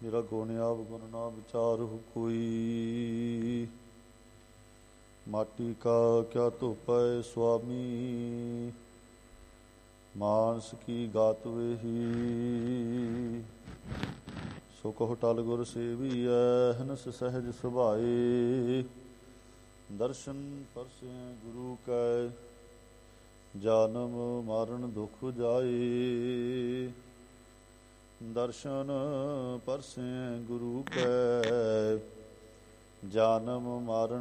ਮੇਰਾ ਗੁਣ ਅਵਗੁਣ ਨਾ ਵਿਚਾਰਹੁ ਕੋਈ। ਮਾਟੀ ਕਾ ਕਿਆ ਧੋਪੈ ਸੁਆਮੀ, ਮਾਨਸ ਕੀ ਗਾਤ ਵੇਹੀ। ਸੋ ਕਹੁ ਟਲ ਗੁਰ ਸੇਵੀਐ, ਹਨਸ ਸਹਿਜ ਸੁਭਾਏ। ਦਰਸ਼ਨ ਪਰਸੈ ਗੁਰੂ ਕੈ, ਜਨਮ ਮਰਨ ਦੁਖ ਜਾਏ। ਦਰਸ਼ਨ ਪਰਸੈ ਗੁਰੂ ਕੈ, ਜਨਮ ਮਰਨ